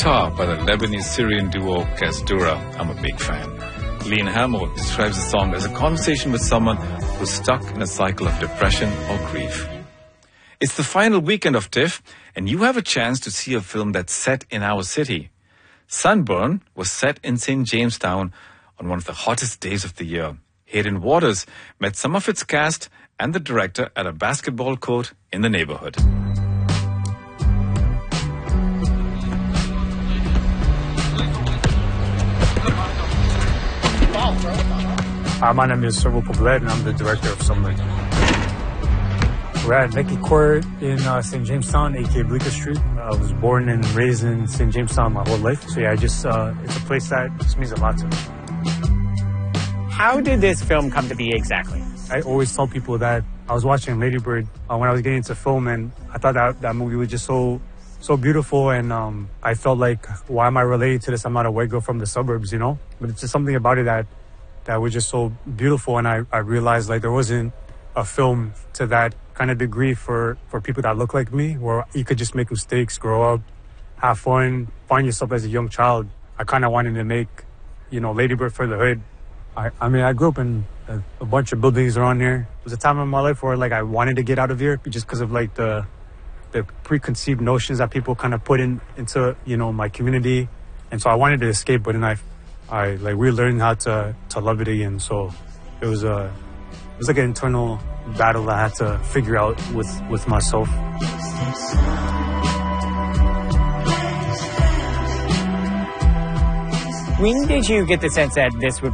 Guitar by the Lebanese-Syrian duo Kasdura. I'm a big fan. Lean Hamill describes the song as a conversation with someone who's stuck in a cycle of depression or grief. It's the final weekend of TIFF, and you have a chance to see a film that's set in our city. Sunburn was set in St. Jamestown on one of the hottest days of the year. Hayden Waters met some of its cast and the director at a basketball court in the neighborhood. My name is Servo Poblet, and I'm the director of Sunburn. We're at Lecky Court in St. Jamestown, aka Bleecker Street. I was born and raised in St. Jamestown my whole life. So yeah, it's a place that just means a lot to me. How did this film come to be exactly? I always tell people that I was watching Lady Bird when I was getting into film, and I thought that movie was just so beautiful, and I felt like, why am I related to this? I'm not a white girl from the suburbs, you know? But it's just something about it that was just so beautiful, and I realized like there wasn't a film to that kind of degree for people that look like me, where you could just make mistakes, grow up, have fun, find yourself as a young child. I kind of wanted to make, Lady Bird for the hood. I mean, I grew up in a bunch of buildings around here. There was a time in my life where like I wanted to get out of here just because of like the preconceived notions that people kind of put into my community, and so I wanted to escape, but then I relearned how to love it again. So it was like an internal battle I had to figure out with myself. When did you get the sense that this would